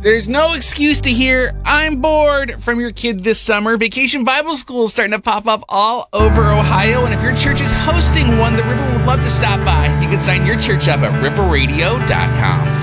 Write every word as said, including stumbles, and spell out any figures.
There's no excuse to hear "I'm bored" from your kid this summer. Vacation Bible School is starting to pop up all over Ohio, and if your church is hosting one, the River would love to stop by. You can sign your church up at river radio dot com.